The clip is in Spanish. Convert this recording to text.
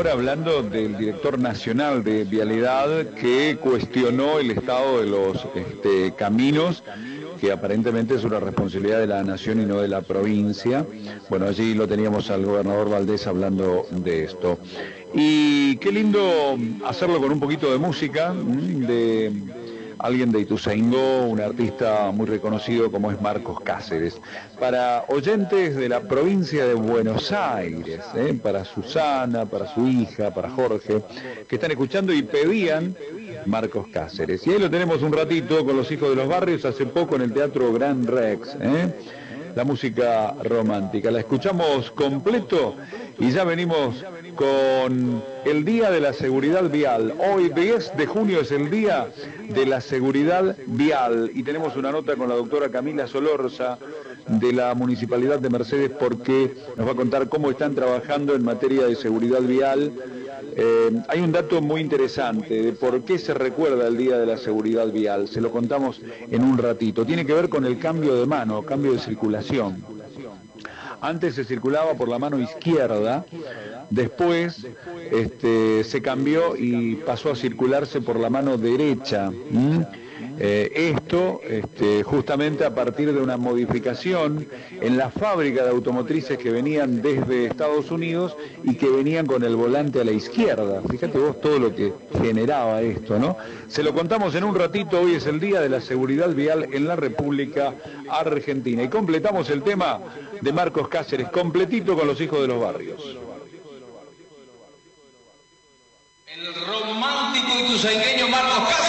hora hablando del director nacional de Vialidad que cuestionó el estado de los caminos, que aparentemente es una responsabilidad de la nación y no de la provincia. Bueno, allí lo teníamos al gobernador Valdés hablando de esto. Y qué lindo hacerlo con un poquito de música, de alguien de Ituzaingó, un artista muy reconocido como es Marcos Cáceres. Para oyentes de la provincia de Buenos Aires, para Susana, para su hija, para Jorge, que están escuchando y pedían Marcos Cáceres. Y ahí lo tenemos un ratito con los Hijos de los Barrios, hace poco en el Teatro Gran Rex. La música romántica. La escuchamos completo y ya venimos con el Día de la Seguridad Vial. Hoy, 10 de junio, es el Día de la Seguridad Vial y tenemos una nota con la doctora Camila Solorza de la Municipalidad de Mercedes, porque nos va a contar cómo están trabajando en materia de seguridad vial. Hay un dato muy interesante de por qué se recuerda el Día de la Seguridad Vial, se lo contamos en un ratito. Tiene que ver con el cambio de mano, cambio de circulación. Antes se circulaba por la mano izquierda, después se cambió y pasó a circularse por la mano derecha. Esto justamente a partir de una modificación en la fábrica de automotrices que venían desde Estados Unidos y que venían con el volante a la izquierda. Fíjate vos todo lo que generaba esto, ¿no? Se lo contamos en un ratito. Hoy es el Día de la Seguridad Vial en la República Argentina y completamos el tema de Marcos Cáceres completito con los Hijos de los Barrios. El romántico ituzaingüeño Marcos Cáceres.